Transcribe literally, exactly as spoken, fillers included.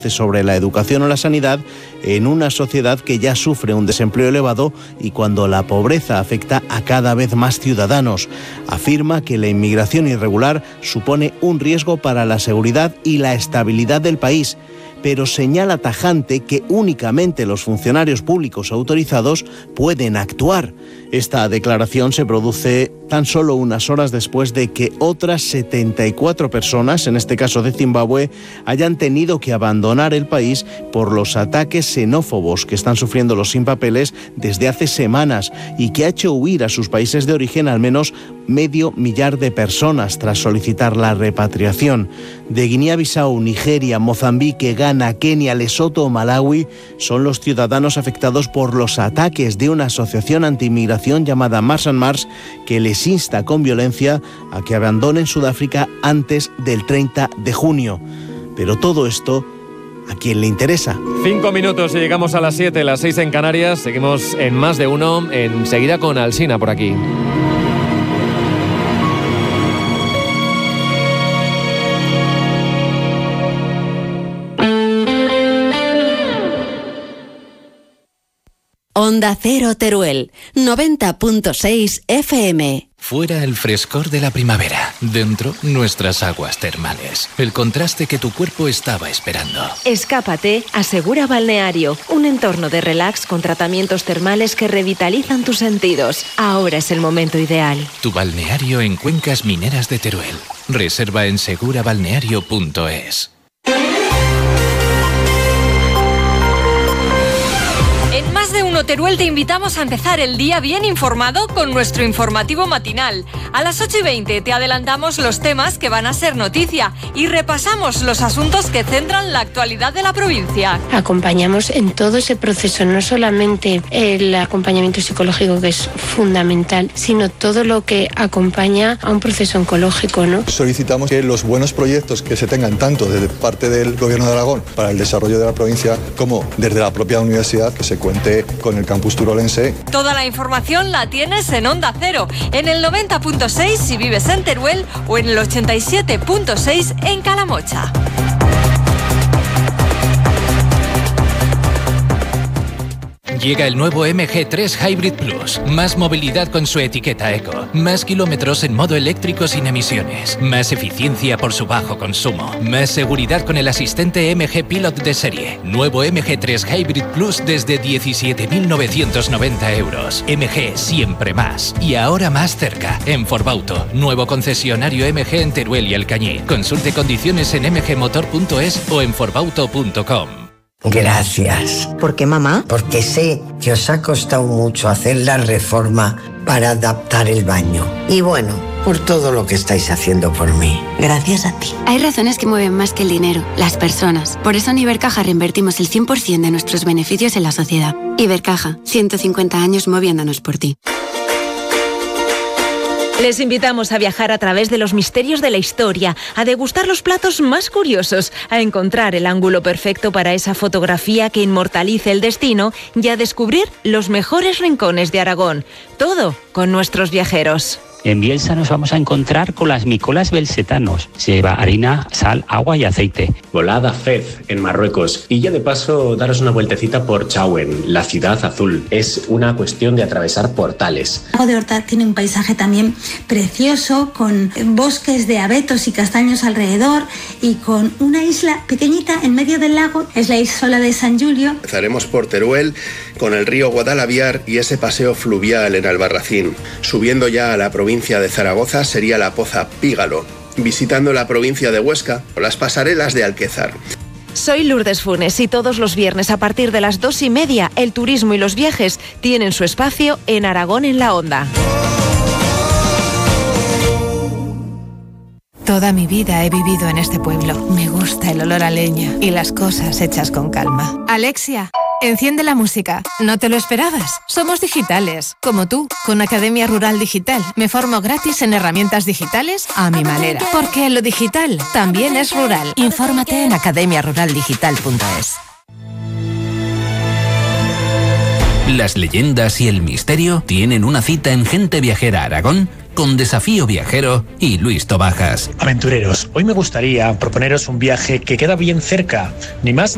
sobre la educación o la sanidad en una sociedad que ya sufre un desempleo elevado y cuando la pobreza afecta a cada vez más ciudadanos. Afirma que la inmigración irregular supone un riesgo para la seguridad y la estabilidad del país, pero señala tajante que únicamente los funcionarios públicos autorizados pueden actuar. Esta declaración se produce tan solo unas horas después de que otras setenta y cuatro personas, en este caso de Zimbabue, hayan tenido que abandonar el país por los ataques xenófobos que están sufriendo los sin papeles desde hace semanas y que ha hecho huir a sus países de origen al menos medio millar de personas tras solicitar la repatriación. De Guinea-Bissau, Nigeria, Mozambique, Ghana, Kenia, Lesoto o Malawi son los ciudadanos afectados por los ataques de una asociación anti-inmigración llamada Mars and Mars que les insta con violencia a que abandonen Sudáfrica antes del treinta de junio. Pero todo esto, ¿a quién le interesa? Cinco minutos y llegamos a las siete, las seis en Canarias. Seguimos en Más de Uno, enseguida con Alsina por aquí. Onda Cero Teruel, noventa punto seis F M. Fuera el frescor de la primavera, dentro nuestras aguas termales, el contraste que tu cuerpo estaba esperando. Escápate a Segura Balneario, un entorno de relax con tratamientos termales que revitalizan tus sentidos. Ahora es el momento ideal. Tu balneario en Cuencas Mineras de Teruel. Reserva en segura balneario punto es. En Más de Uno Teruel te invitamos a empezar el día bien informado con nuestro informativo matinal. A las ocho y veinte te adelantamos los temas que van a ser noticia y repasamos los asuntos que centran la actualidad de la provincia. Acompañamos en todo ese proceso, no solamente el acompañamiento psicológico, que es fundamental, sino todo lo que acompaña a un proceso oncológico, ¿no? Solicitamos que los buenos proyectos que se tengan tanto desde parte del Gobierno de Aragón para el desarrollo de la provincia como desde la propia universidad, que se cuente con el campus turolense. Toda la información la tienes en Onda Cero, en el noventa punto seis si vives en Teruel o en el ochenta y siete punto seis en Calamocha. Llega el nuevo M G tres Hybrid Plus. Más movilidad con su etiqueta eco. Más kilómetros en modo eléctrico sin emisiones. Más eficiencia por su bajo consumo. Más seguridad con el asistente M G Pilot de serie. Nuevo M G tres Hybrid Plus desde diecisiete mil novecientos noventa euros. M G siempre más. Y ahora más cerca. En Forbauto. Nuevo concesionario M G en Teruel y Alcañiz. Consulte condiciones en m g motor punto es o en forbauto punto com. Gracias. ¿Por qué, mamá? Porque sé que os ha costado mucho hacer la reforma para adaptar el baño. Y bueno, por todo lo que estáis haciendo por mí. Gracias a ti. Hay razones que mueven más que el dinero, las personas. Por eso en Ibercaja reinvertimos el cien por ciento de nuestros beneficios en la sociedad. Ibercaja, ciento cincuenta años moviéndonos por ti. Les invitamos a viajar a través de los misterios de la historia, a degustar los platos más curiosos, a encontrar el ángulo perfecto para esa fotografía que inmortalice el destino y a descubrir los mejores rincones de Aragón. Todo con nuestros viajeros. En Bielsa nos vamos a encontrar con las micolas belsetanos. Se lleva harina, sal, agua y aceite. Volada Fez, en Marruecos. Y ya de paso, daros una vueltecita por Chauen, la ciudad azul. Es una cuestión de atravesar portales. El lago de Horta tiene un paisaje también precioso, con bosques de abetos y castaños alrededor y con una isla pequeñita en medio del lago. Es la isla de San Julio. Empezaremos por Teruel, con el río Guadalaviar y ese paseo fluvial en Albarracín. Subiendo ya a la provincia de Zaragoza sería la Poza Pígalo, visitando la provincia de Huesca o las pasarelas de Alquezar. Soy Lourdes Funes y todos los viernes a partir de las dos y media el turismo y los viajes tienen su espacio en Aragón en la Onda. Toda mi vida he vivido en este pueblo. Me gusta el olor a leña y las cosas hechas con calma. Alexia, enciende la música. ¿No te lo esperabas? Somos digitales, como tú. Con Academia Rural Digital me formo gratis en herramientas digitales a mi manera. Porque lo digital también es rural. Infórmate en academia rural digital punto es. Las leyendas y el misterio tienen una cita en Gente Viajera Aragón con Desafío Viajero y Luis Tobajas. Aventureros, hoy me gustaría proponeros un viaje que queda bien cerca, ni más